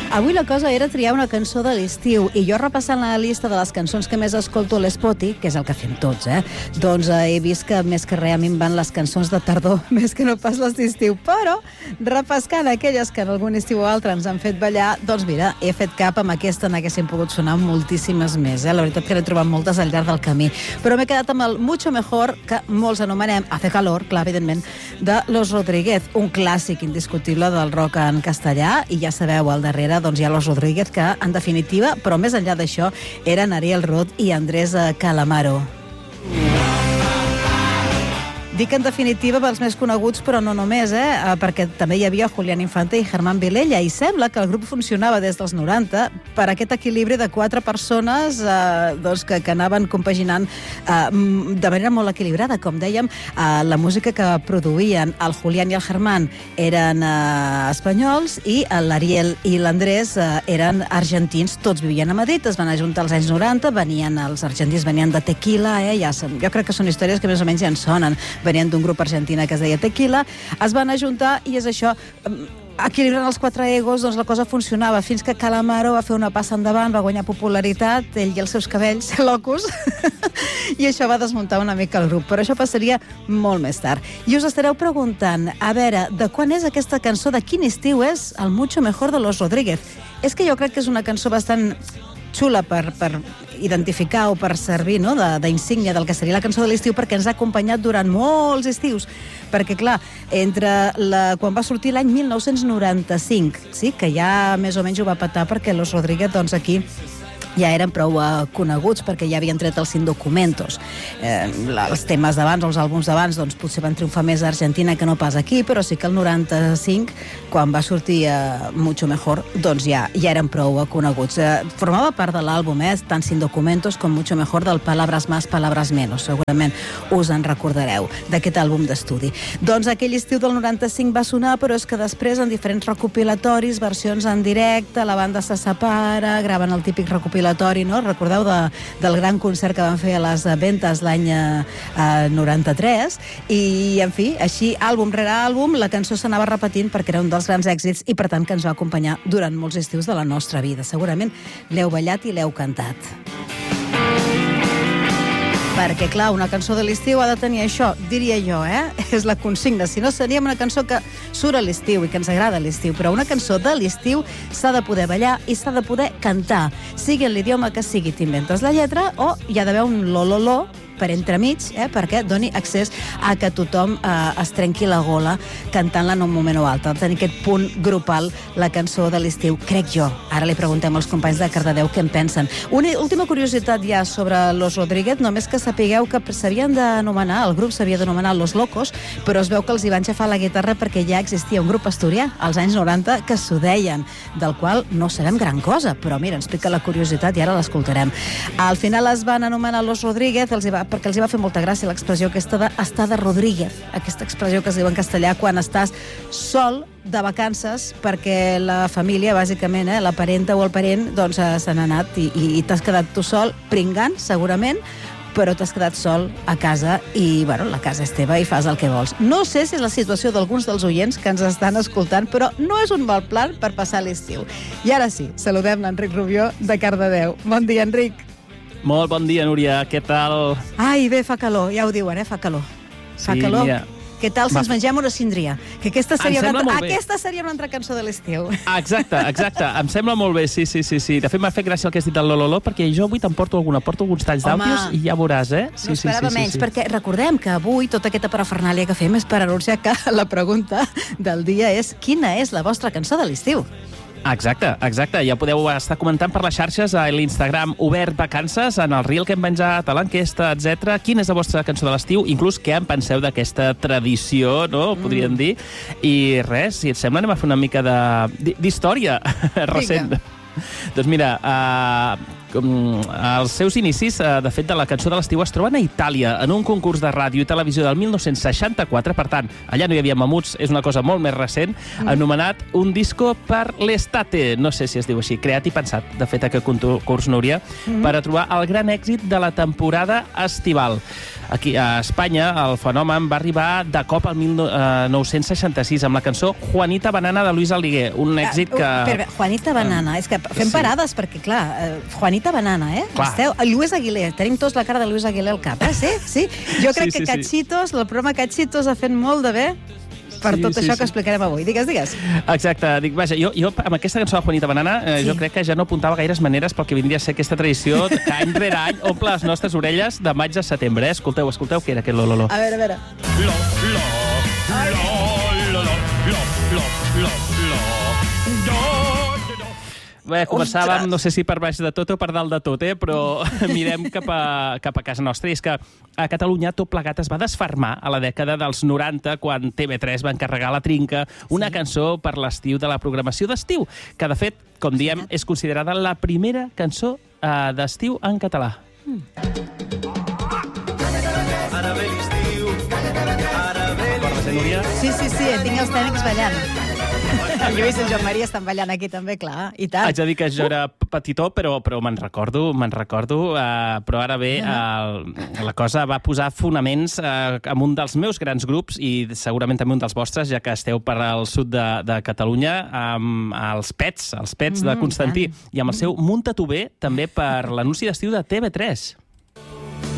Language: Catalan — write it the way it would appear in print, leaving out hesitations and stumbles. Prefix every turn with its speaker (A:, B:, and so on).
A: Avui la cosa era triar una cançó de l'estiu i jo repassant la llista de les cançons que més escolto a l'Spotify, que és el que fem tots, doncs he vist que més que res a mi em van les cançons de tardor més que no pas les d'estiu, però repescant aquelles que en algun estiu o altre ens han fet ballar, doncs mira, he fet cap amb aquesta, n'haguessin pogut sonar moltíssimes més, La veritat que n'he trobat moltes al llarg del camí, però m'he quedat amb el Mucho Mejor, que molts anomenem Hace Calor, clar, evidentment, de Los Rodríguez, un clàssic indiscutible del rock en castellà, i ja sabeu, al darrere doncs, hi ha Los Rodríguez, que en definitiva, però més enllà d'això, eren Ariel Roth i Andrés Calamaro. Dic en definitiva pels més coneguts, però no només, perquè també hi havia Julián Infante i Germán Vilella, i sembla que el grup funcionava des dels 90 per aquest equilibri de 4 persones doncs, que anaven compaginant de manera molt equilibrada. Com dèiem, la música que produïen el Julián i el Germán eren espanyols i l'Ariel i l'Andrés eren argentins. Tots vivien a Madrid, es van ajuntar als anys 90, els argentins venien de Tequila, jo crec que són històries que més o menys ja en sonen. Venien d'un grup argentina que es deia Tequila, es van ajuntar i és això, equilibrant els 4 egos, doncs la cosa funcionava, fins que Calamaro va fer una passa endavant, va guanyar popularitat, ell i els seus cabells locos, i això va desmuntar una mica el grup, però això passaria molt més tard. I us estareu preguntant, a veure, de quan és aquesta cançó, de quin estiu és el Mucho Mejor de Los Rodríguez? És que jo crec que és una cançó bastant xula per identificar o per servir d'insígnia del que seria la cançó de l'estiu, perquè ens ha acompanyat durant molts estius. Perquè, clar, quan va sortir l'any 1995, sí, que ja més o menys ho va petar, perquè Los Rodríguez, doncs aquí ja eren prou coneguts, perquè ja havien tret els Indocumentos. Els temes d'abans, els àlbums d'abans, doncs potser van triomfar més a Argentina que no pas aquí, però sí que el 95, quan va sortir Mucho Mejor, doncs ja eren prou coneguts. Formava part de l'àlbum, tant Indocumentos com Mucho Mejor, del Palabras Más, Palabras Menos. Segurament us en recordareu, d'aquest àlbum d'estudi. Doncs aquell estiu del 95 va sonar, però és que després, en diferents recopilatoris, versions en directe, la banda se separa, graven el típic recopilatori, no? Recordeu del gran concert que van fer a les Ventes l'any 93, i en fi, així, àlbum rere àlbum, la cançó s'anava repetint perquè era un dels grans èxits i per tant que ens va acompanyar durant molts estius de la nostra vida. Segurament l'heu ballat i l'heu cantat. Perquè, clar, una cançó de l'estiu ha de tenir això, diria jo, és la consigna. Si no, seria una cançó que surt a l'estiu i que ens agrada a l'estiu, però una cançó de l'estiu s'ha de poder ballar i s'ha de poder cantar. Sigui en l'idioma que sigui, t'inventes la lletra, o hi ha d'haver un lo-lo-lo per entremig, perquè doni accés a que tothom es trenqui la gola cantant-la en un moment o altre. Ha de tenir aquest punt grupal, la cançó de l'estiu, crec jo. Ara li preguntem als companys de Cardedeu què en pensen. Una última curiositat ja sobre Los Rodríguez, només que sapigueu que s'havien d'anomenar, el grup s'havia d'anomenar Los Locos, però es veu que els hi van xafar la guitarra perquè ja existia un grup asturià, als anys 90, que s'ho deien, del qual no sabem gran cosa, però mira, ens pica la curiositat i ara l'escoltarem. Al final es van anomenar Los Rodríguez, perquè els hi va fer molta gràcia l'expressió aquesta de estar de Rodríguez, aquesta expressió que es diu en castellà quan estàs sol de vacances perquè la família, bàsicament, la parenta o el parent, doncs se n'ha anat i t'has quedat tu sol, pringant, segurament, però t'has quedat sol a casa i, bueno, la casa és teva i fas el que vols. No sé si és la situació d'alguns dels oients que ens estan escoltant, però no és un mal plan per passar l'estiu. I ara sí, saludem l'Enric Rubió de Cardedeu. Bon dia, Enric.
B: Molt bon dia, Núria. Què tal?
A: Ai, bé, fa calor. Ja ho diuen, fa calor. Fa calor. Mira. Què tal si ens mengem una síndria? Que aquesta seria una altra cançó de l'estiu.
B: Exacte. Em sembla molt bé, sí. De fet, m'ha fet gràcia el que has dit del Lololo, perquè jo avui te'n porto alguns talls d'àudios i ja veuràs,
A: No esperava menys, perquè recordem que avui tota aquesta parafernàlia que fem és per anunciar que la pregunta del dia és: quina és la vostra cançó de l'estiu?
B: Exacte. Ja podeu estar comentant per les xarxes, a l'Instagram Obert Vacances, en el reel que hem penjat, a l'enquesta, etc. Quina és la vostra cançó de l'estiu? Inclús què en penseu d'aquesta tradició, no? Podríem dir. I res, si et sembla, anem a fer una mica d'història recent. Doncs mira, Els seus inicis, de fet, de la cançó de l'estiu es troben a Itàlia, en un concurs de ràdio i televisió del 1964. Per tant, allà no hi havia mamuts, és una cosa molt més recent, anomenat Un disco per l'estate. No sé si es diu així, creat i pensat, de fet, aquest concurs, Núria, per a trobar el gran èxit de la temporada estival. Aquí, a Espanya, el fenomen va arribar de cop al 1966 amb la cançó Juanita Banana de Luis Aliguer, un èxit que...
A: Juanita Banana, és que fem parades perquè, clar, Juanita Banana, Esteu, Luis Aguilé, tenim tots la cara de Luis Aguilé al cap, Sí? Jo crec que Cachitos, el programa Cachitos ha fet molt de bé per tot això que explicarem avui. Digues.
B: Exacte. Dic, vaja, jo amb aquesta cançó de Juanita Banana jo crec que ja no apuntava gaires maneres pel que vindria a ser aquesta tradició que any rere any omple les nostres orelles de maig a setembre. Escolteu, què era aquest lo.
A: A veure.
B: Bé, començàvem, no sé si per baix de tot o per dalt de tot, però mirem cap a casa nostra. I és que a Catalunya tot plegat es va desfermar a la dècada dels 90, quan TV3 va encarregar a La Trinca una cançó per l'estiu de la programació d'estiu, que, de fet, com diem, és considerada la primera cançó d'estiu en català.
C: Ara ve l'estiu, ara ve l'estiu.
A: Sí, tinc els tècnics ballant. El Lluís i el Joan Maria estan ballant aquí també, clar, i tant.
B: Haig de dir que jo era petitó, però me'n recordo, però ara bé, la cosa va posar fonaments amb un dels meus grans grups, i segurament també un dels vostres, ja que esteu per al sud de Catalunya, amb els Pets de Constantí, i amb el seu Munta-t'ho bé, també per l'anunci d'estiu de TV3.